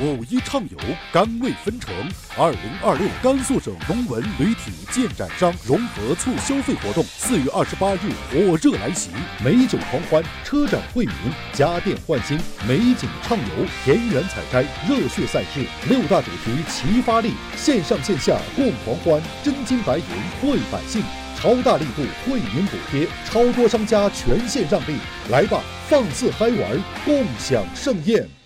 5·1畅游，甘味纷呈。2026甘肃省龙文旅体建展商融合促消费活动4月28日火热来袭，美酒狂欢，车展惠民，家电焕新，美景畅游，田园采摘，热血赛事，6大主题齐发力，线上线下共狂欢，真金白银惠百姓。超大力度惠民补贴，超多商家全线让利，来吧，放肆嗨玩，共享盛宴。